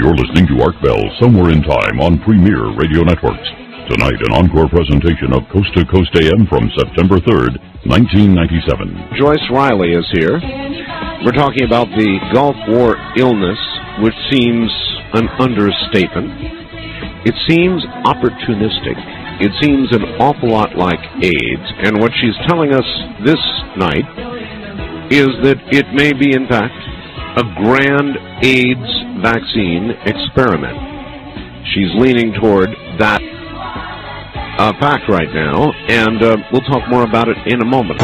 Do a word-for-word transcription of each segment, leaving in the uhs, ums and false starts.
You're listening to Art Bell Somewhere in Time on Premier Radio Networks. Tonight, an encore presentation of Coast to Coast A M from September third, nineteen ninety-seven. Joyce Riley is here. We're talking about the Gulf War illness, which seems an understatement. It seems opportunistic. It seems an awful lot like AIDS. And what she's telling us this night is that it may be, in fact, a grand AIDS vaccine experiment. She's leaning toward that uh, fact right now, and uh, we'll talk more about it in a moment.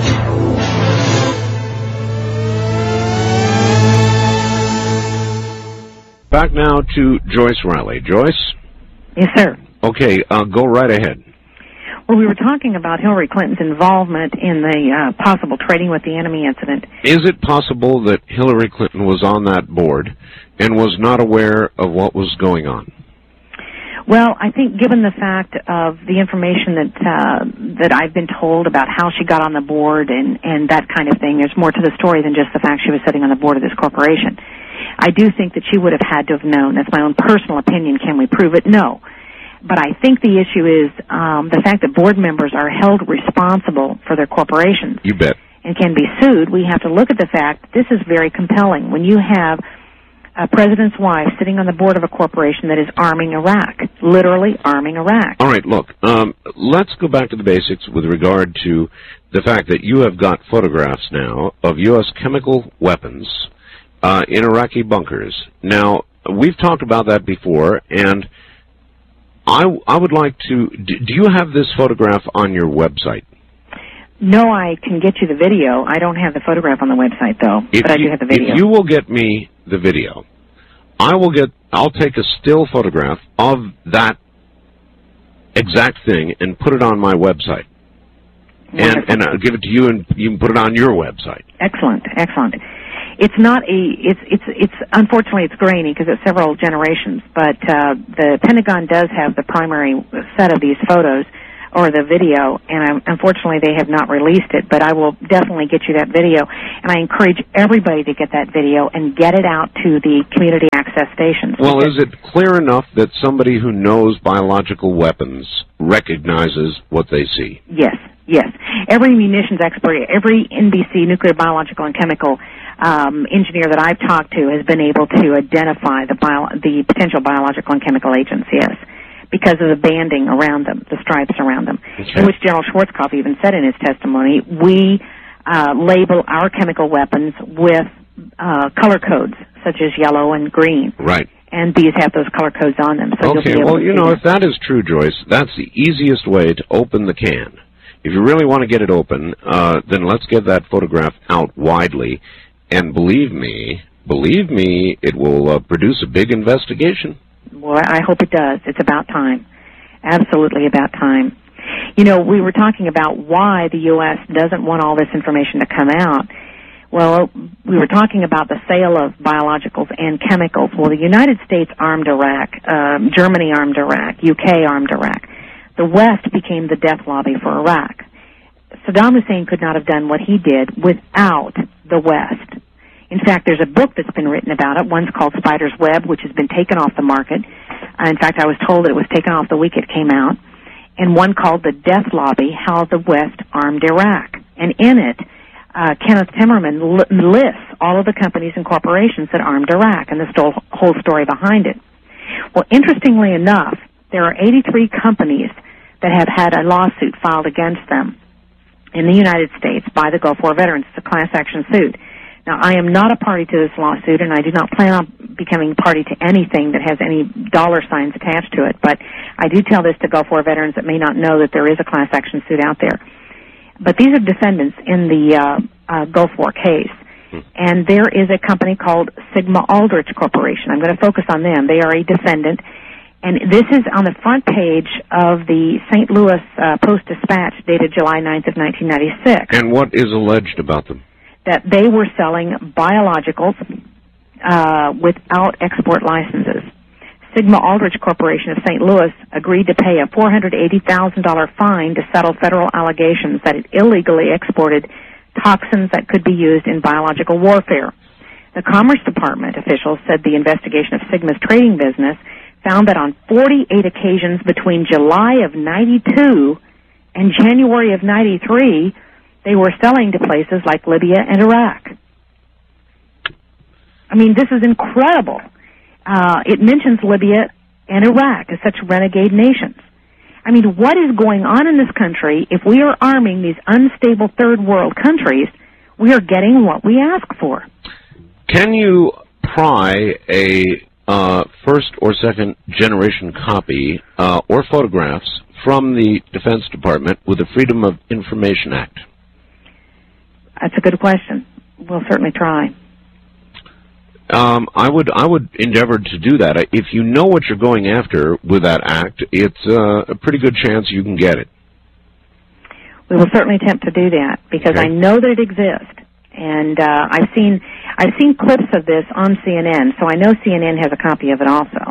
Back now to Joyce Riley. Joyce? Yes, sir. Okay, uh, go right ahead. Well, we were talking about Hillary Clinton's involvement in the uh, possible trading with the enemy incident. Is it possible that Hillary Clinton was on that board and was not aware of what was going on? Well, I think given the fact of the information that uh, that I've been told about how she got on the board and, and that kind of thing, there's more to the story than just the fact she was sitting on the board of this corporation. I do think that she would have had to have known. That's my own personal opinion. Can we prove it? No. But I think the issue is um, the fact that board members are held responsible for their corporations. You bet. And can be sued. We have to look at the fact this is very compelling. When you have a president's wife sitting on the board of a corporation that is arming Iraq, literally arming Iraq. All right, look, um, let's go back to the basics with regard to the fact that you have got photographs now of U S chemical weapons uh, in Iraqi bunkers. Now, we've talked about that before, and I, I would like to, do, do you have this photograph on your website? No, I can get you the video. I don't have the photograph on the website, though, if but I you, do have the video. If you will get me the video, I will get, I'll take a still photograph of that exact thing and put it on my website. And, and I'll give it to you, and you can put it on your website. Excellent, excellent. It's not a, it's, it's, it's, unfortunately it's grainy because it's several generations, but uh, the Pentagon does have the primary set of these photos, or the video, and um, unfortunately they have not released it, but I will definitely get you that video, and I encourage everybody to get that video and get it out to the community access stations. Well, is it clear enough that somebody who knows biological weapons recognizes what they see? Yes, yes. Every munitions expert, every N B C, nuclear, biological, and chemical um, engineer that I've talked to has been able to identify the, bio, the potential biological and chemical agents, yes, because of the banding around them, the stripes around them, okay. in which General Schwarzkopf even said in his testimony, we uh, label our chemical weapons with uh, color codes, such as yellow and green. Right. And these have those color codes on them. So okay, you'll be able well, to you see know, them. if that is true, Joyce, that's the easiest way to open the can. If you really want to get it open, uh, then let's get that photograph out widely. And believe me, believe me, it will uh, produce a big investigation. Well, I hope it does. It's about time. Absolutely about time. You know, we were talking about why the U S doesn't want all this information to come out. Well, we were talking about the sale of biologicals and chemicals. Well, the United States armed Iraq, um, Germany armed Iraq, U K armed Iraq. The West became the death lobby for Iraq. Saddam Hussein could not have done what he did without the West. In fact, there's a book that's been written about it. One's called Spider's Web, which has been taken off the market. Uh, in fact, I was told that it was taken off the week it came out. And one called The Death Lobby, How the West Armed Iraq. And in it, uh, Kenneth Timmerman li- lists all of the companies and corporations that armed Iraq and the sto- whole story behind it. Well, interestingly enough, there are eighty-three companies that have had a lawsuit filed against them in the United States by the Gulf War veterans. It's a class action suit. Now, I am not a party to this lawsuit, and I do not plan on becoming party to anything that has any dollar signs attached to it, but I do tell this to Gulf War veterans that may not know that there is a class action suit out there. But these are defendants in the uh, uh, Gulf War case, and there is a company called Sigma Aldrich Corporation. I'm going to focus on them. They are a defendant, and this is on the front page of the Saint Louis uh, Post-Dispatch dated July ninth of nineteen ninety-six. And what is alleged about them? That they were selling biologicals uh, without export licenses. Sigma Aldrich Corporation of Saint Louis agreed to pay a four hundred eighty thousand dollars fine to settle federal allegations that it illegally exported toxins that could be used in biological warfare. The Commerce Department officials said the investigation of Sigma's trading business found that on forty-eight occasions between July of ninety-two and January of ninety-three, they were selling to places like Libya and Iraq. I mean, this is incredible. Uh, it mentions Libya and Iraq as such renegade nations. I mean, what is going on in this country? If we are arming these unstable third world countries, we are getting what we ask for. Can you pry a uh, first or second generation copy uh, or photographs from the Defense Department with the Freedom of Information Act? That's a good question. We'll certainly try. Um, I would I would endeavor to do that. If you know what you're going after with that act, it's uh, a pretty good chance you can get it. We will certainly attempt to do that because Okay. I know that it exists, and uh, I've seen I've seen clips of this on C N N, so I know C N N has a copy of it also.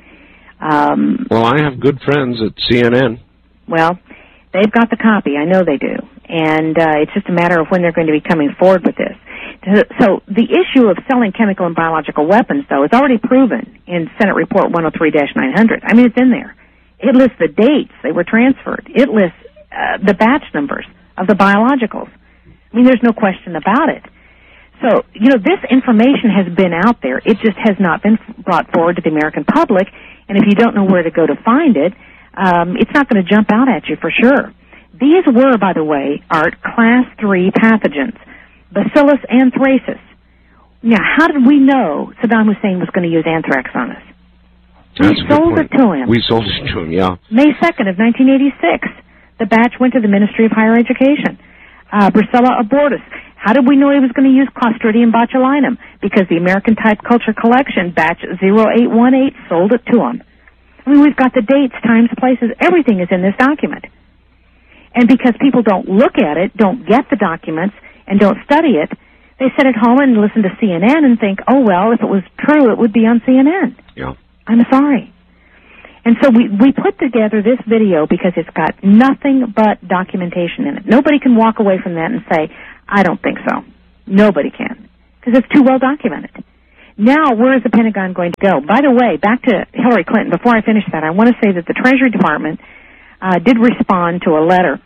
Um, Well, I have good friends at C N N. well, they've got the copy. I know they do, and uh, it's just a matter of when they're going to be coming forward with this. So the issue of selling chemical and biological weapons, though, is already proven in Senate Report one oh three dash nine hundred. I mean, it's in there. It lists the dates they were transferred. It lists uh, the batch numbers of the biologicals. I mean, there's no question about it. So, you know, this information has been out there. It just has not been brought forward to the American public, and if you don't know where to go to find it, um, it's not going to jump out at you for sure. These were, by the way, Art, class three pathogens. Bacillus anthracis. Now, how did we know Saddam Hussein was going to use anthrax on us? That's we a good sold point. it to him. We sold it to him, yeah. May second of nineteen eighty-six. The batch went to the Ministry of Higher Education. Uh, Brucella abortus. How did we know he was going to use Clostridium botulinum? Because the American Type Culture Collection, batch zero eight one eight, sold it to him. I mean, we've got the dates, times, places. Everything is in this document. And because people don't look at it, don't get the documents, and don't study it, they sit at home and listen to C N N and think, oh, well, if it was true, it would be on C N N. Yeah. I'm sorry. And so we, we put together this video because it's got nothing but documentation in it. Nobody can walk away from that and say, I don't think so. Nobody can, because it's too well documented. Now, where is the Pentagon going to go? By the way, back to Hillary Clinton, before I finish that, I want to say that the Treasury Department uh, did respond to a letter.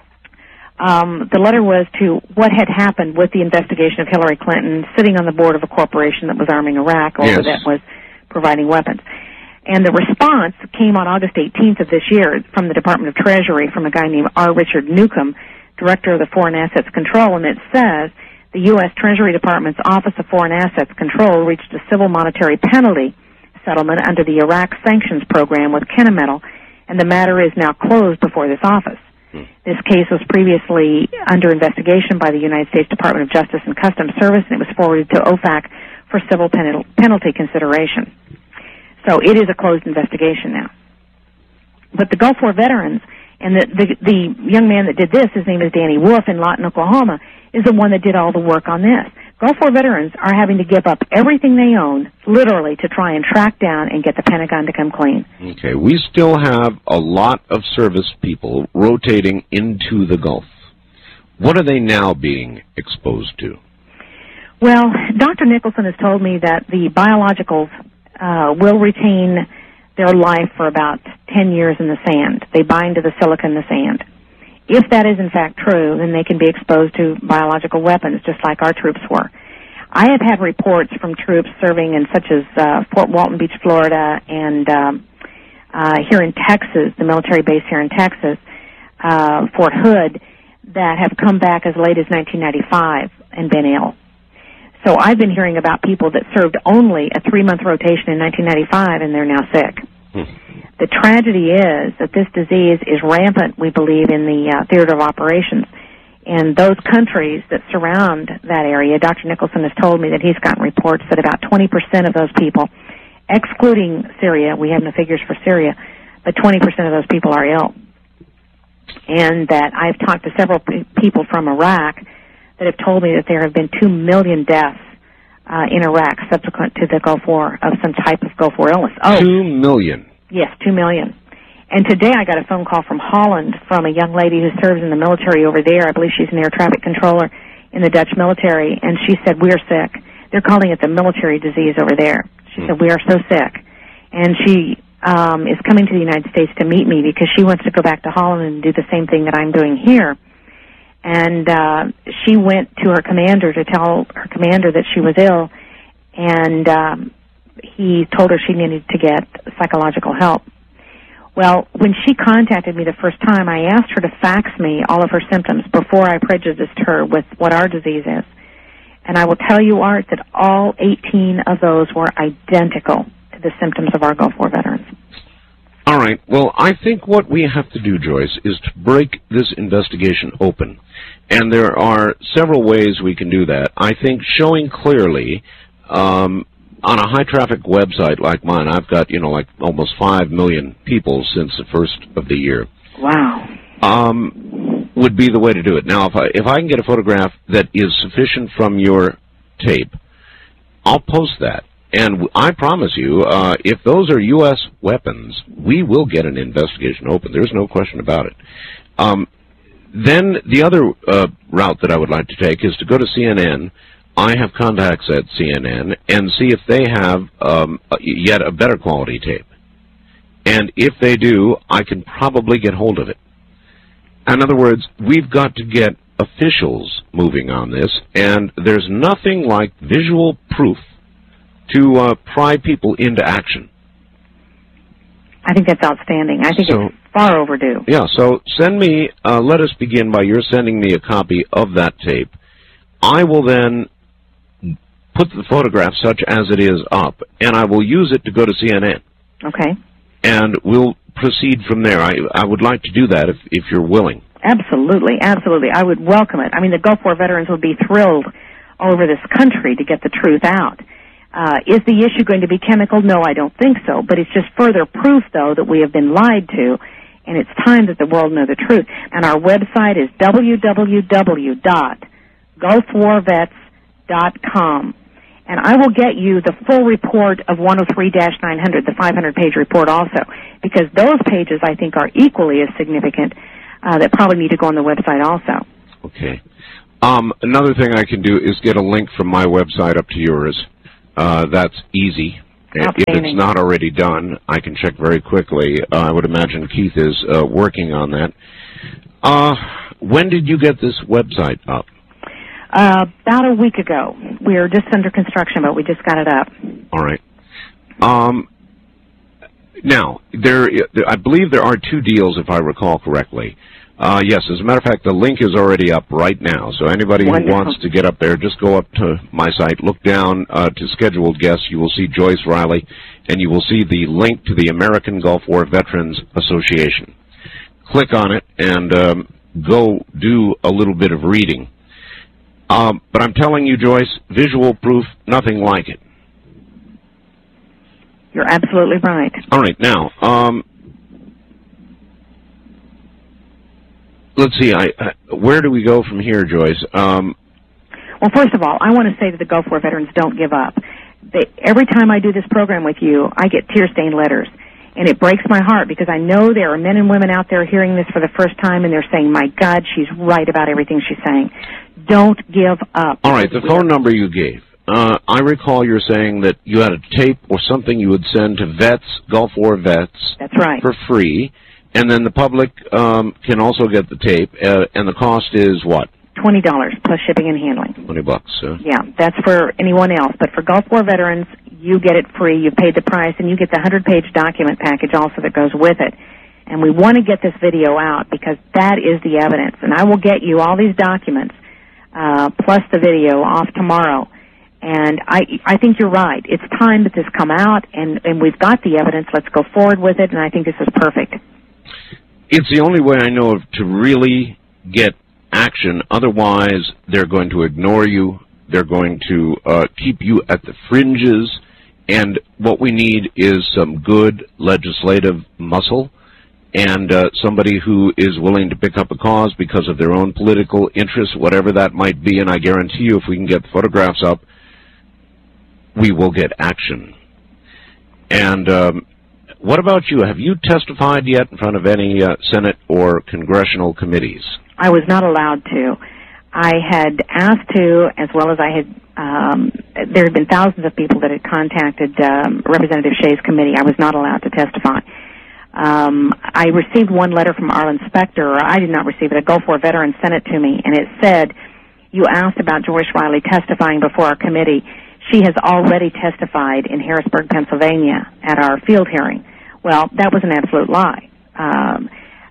Um, the letter was to what had happened with the investigation of Hillary Clinton sitting on the board of a corporation that was arming Iraq, or Yes. that was providing weapons. And the response came on August eighteenth of this year from the Department of Treasury from a guy named R. Richard Newcomb, Director of the Foreign Assets Control, and it says the U S. Treasury Department's Office of Foreign Assets Control reached a civil monetary penalty settlement under the Iraq sanctions program with Kennametal, and the matter is now closed before this office. This case was previously under investigation by the United States Department of Justice and Customs Service, and it was forwarded to O FAC for civil pen- penalty consideration. So it is a closed investigation now. But the Gulf War veterans, and the, the, the young man that did this, his name is Danny Wolf in Lawton, Oklahoma, is the one that did all the work on this. Gulf War veterans are having to give up everything they own, literally, to try and track down and get the Pentagon to come clean. Okay, we still have a lot of service people rotating into the Gulf. What are they now being exposed to? Well, Doctor Nicholson has told me that the biologicals uh, will retain their life for about ten years in the sand. They bind to the silica in the sand. If that is in fact true, then they can be exposed to biological weapons, just like our troops were. I have had reports from troops serving in such as uh, Fort Walton Beach, Florida, and um, uh, here in Texas, the military base here in Texas, uh, Fort Hood, that have come back as late as nineteen ninety-five and been ill. So I've been hearing about people that served only a three-month rotation in nineteen ninety-five, and they're now sick. Hmm. The tragedy is that this disease is rampant, we believe, in the uh, theater of operations. And those countries that surround that area, Doctor Nicholson has told me that he's gotten reports that about twenty percent of those people, excluding Syria, we have no figures for Syria, but twenty percent of those people are ill. And that I've talked to several p- people from Iraq that have told me that there have been two million deaths uh, in Iraq subsequent to the Gulf War of some type of Gulf War illness. Oh, Two million. Yes, two million. And today I got a phone call from Holland from a young lady who serves in the military over there. I believe she's an air traffic controller in the Dutch military, and she said, we're sick. they're calling it the military disease over there. She said, we are so sick. And she um, is coming to the United States to meet me because she wants to go back to Holland and do the same thing that I'm doing here. And uh, she went to her commander to tell her commander that she was ill, and um, he told her she needed to get psychological help. Well, when she contacted me the first time, I asked her to fax me all of her symptoms before I prejudiced her with what our disease is. And I will tell you, Art, that all eighteen of those were identical to the symptoms of our Gulf War veterans. All right. Well, I think what we have to do, Joyce, is to break this investigation open. And there are several ways we can do that. I think showing clearly um, on a high-traffic website like mine, I've got, you know, like almost five million people since the first of the year. Wow. Um, would be the way to do it. Now, if I, if I can get a photograph that is sufficient from your tape, I'll post that. And I promise you, uh, if those are U S weapons, we will get an investigation open. There's no question about it. Um, then the other uh, route that I would like to take is to go to C N N. I have contacts at C N N and see if they have um, yet a better quality tape. And if they do, I can probably get hold of it. In other words, we've got to get officials moving on this, and there's nothing like visual proof to uh, pry people into action. I think that's outstanding. I think so, it's far overdue. Yeah, so send me, uh, let us begin by your sending me a copy of that tape. I will then put the photograph such as it is up, and I will use it to go to C N N. Okay. And we'll proceed from there. I, I would like to do that if, if you're willing. Absolutely, absolutely. I would welcome it. I mean, the Gulf War veterans would be thrilled all over this country to get the truth out. Uh, is the issue going to be chemical? No, I don't think so. But it's just further proof, though, that we have been lied to, and it's time that the world know the truth. And our website is w w w dot gulf war vets dot com. And I will get you the full report of one oh three dash nine hundred, the five hundred page report also, because those pages, I think, are equally as significant uh, that probably need to go on the website also. Okay. Um, another thing I can do is get a link from my website up to yours. Uh, that's easy. If it's not already done, I can check very quickly. Uh, I would imagine Keith is uh, working on that. Uh, when did you get this website up? Uh, about a week ago. We are just under construction, but we just got it up. All right. Um, now, there, I believe there are two deals, if I recall correctly. Uh, yes, as a matter of fact, the link is already up right now. So anybody Wonderful. who wants to get up there, just go up to my site, look down uh, to scheduled guests. You will see Joyce Riley, and you will see the link to the American Gulf War Veterans Association. Click on it and um, go do a little bit of reading. Um, but I'm telling you, Joyce, visual proof, nothing like it. You're absolutely right. All right, now, um, let's see, I, I, where do we go from here, Joyce? Um, well, first of all, I want to say that the Gulf War veterans don't give up. They, every time I do this program with you, I get tear-stained letters. And it breaks my heart because I know there are men and women out there hearing this for the first time, and they're saying, my God, she's right about everything she's saying. Don't give up. All right, the phone number you gave. Uh, I recall you're saying that you had a tape or something you would send to vets, Gulf War vets. That's right. For free. And then the public um, can also get the tape. Uh, and the cost is what? twenty dollars plus shipping and handling. twenty bucks. Uh. Yeah, that's for anyone else. But for Gulf War veterans, you get it free. You've paid the price, and you get the one hundred page document package also that goes with it. And we want to get this video out because that is the evidence. And I will get you all these documents uh, plus the video off tomorrow. And I, I think you're right. It's time that this come out, and, and we've got the evidence. Let's go forward with it, and I think this is perfect. It's the only way I know of to really get action. Otherwise, they're going to ignore you. They're going to uh, keep you at the fringes. And what we need is some good legislative muscle and uh, somebody who is willing to pick up a cause because of their own political interests, whatever that might be. And I guarantee you, if we can get the photographs up, we will get action. And um, what about you? Have you testified yet in front of any uh, Senate or congressional committees? I was not allowed to. I had asked to, as well as I had Um, there had been thousands of people that had contacted um, Representative Shea's committee. I was not allowed to testify. Um, I received one letter from Arlen Specter, or I did not receive it. A Gulf War veteran sent it to me, and it said, "You asked about Joyce Riley testifying before our committee. She has already testified in Harrisburg, Pennsylvania at our field hearing." Well, that was an absolute lie. Um,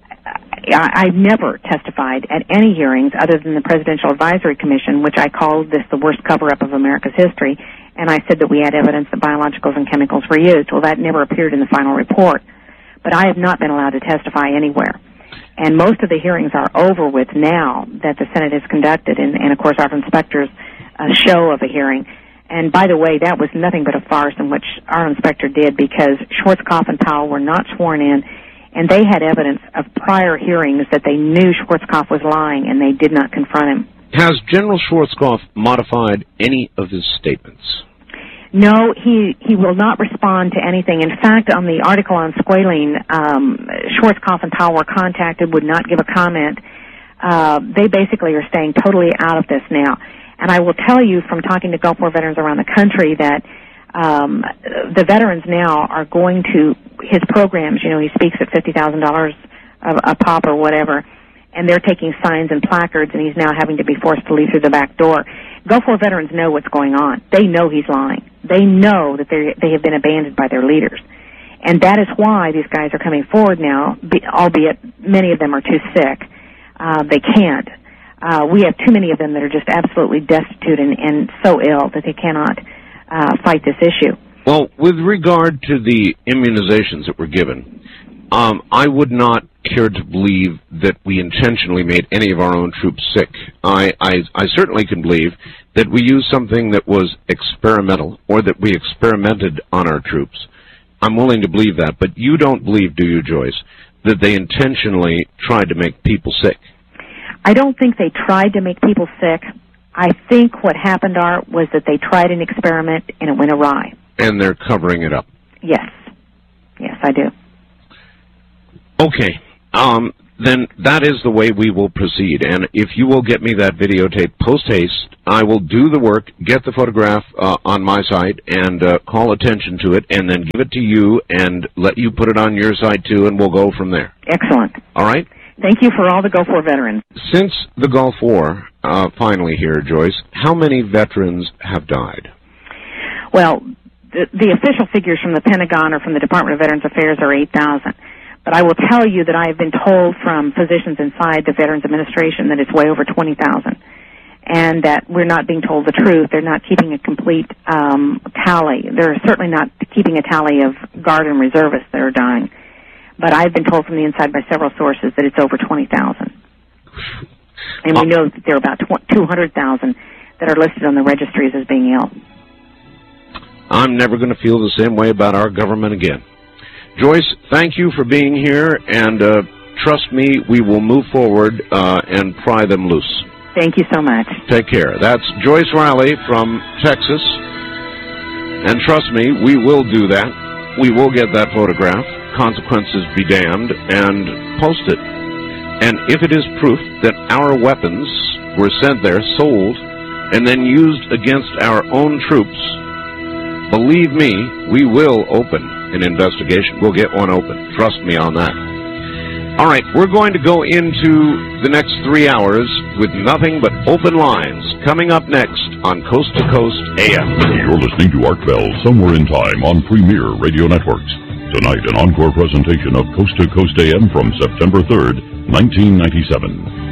I, I've never testified at any hearings other than the Presidential Advisory Commission, which I called this the worst cover-up of America's history, and I said that we had evidence that biologicals and chemicals were used. Well, that never appeared in the final report. But I have not been allowed to testify anywhere. And most of the hearings are over with now that the Senate has conducted, and, and of course, Arlen Specter's uh, show of a hearing. And by the way, that was nothing but a farce in which Arlen Specter did, because Schwarzkopf and Powell were not sworn in, and they had evidence of prior hearings that they knew Schwarzkopf was lying, and they did not confront him. Has General Schwarzkopf modified any of his statements? No, he he will not respond to anything. In fact, on the article on squalene, um, Schwarzkopf and Powell were contacted, would not give a comment. Uh, they basically are staying totally out of this now. And I will tell you from talking to Gulf War veterans around the country that um, the veterans now are going to his programs. You know, he speaks at fifty thousand dollars a pop or whatever, and they're taking signs and placards, and he's now having to be forced to leave through the back door. Gulf War veterans know what's going on. They know he's lying. They know that they they have been abandoned by their leaders. And that is why these guys are coming forward now, be, albeit many of them are too sick. Uh, they can't. Uh, we have too many of them that are just absolutely destitute and, and so ill that they cannot uh, fight this issue. Well, with regard to the immunizations that were given, um, I would not care to believe that we intentionally made any of our own troops sick. I, I, I certainly can believe that we used something that was experimental, or that we experimented on our troops. I'm willing to believe that, but you don't believe, do you, Joyce, that they intentionally tried to make people sick? I don't think they tried to make people sick. I think what happened, Art, was that they tried an experiment and it went awry. And they're covering it up. Yes. Yes, I do. Okay. Um, then that is the way we will proceed. And if you will get me that videotape post-haste, I will do the work, get the photograph uh, on my site, and uh, call attention to it, and then give it to you and let you put it on your site, too, and we'll go from there. Excellent. All right? Thank you for all the Gulf War veterans. Since the Gulf War, uh, finally here, Joyce, how many veterans have died? Well, the, the official figures from the Pentagon or from the Department of Veterans Affairs are eight thousand. But I will tell you that I have been told from physicians inside the Veterans Administration that it's way over twenty thousand, and that we're not being told the truth. They're not keeping a complete um, tally. They're certainly not keeping a tally of Guard and reservists that are dying. But I've been told from the inside by several sources that it's over twenty thousand. And we know that there are about two hundred thousand that are listed on the registries as being ill. I'm never going to feel the same way about our government again. Joyce, thank you for being here, and uh, trust me, we will move forward uh, and pry them loose. Thank you so much. Take care. That's Joyce Riley from Texas, and trust me, we will do that. We will get that photograph, consequences be damned, and post it. And if it is proof that our weapons were sent there, sold, and then used against our own troops, believe me, we will open an investigation. We'll get one open. Trust me on that. All right, we're going to go into the next three hours with nothing but open lines. Coming up next on Coast to Coast A M. You're listening to Art Bell, Somewhere in Time on Premier Radio Networks. Tonight, an encore presentation of Coast to Coast A M from September third, nineteen ninety-seven.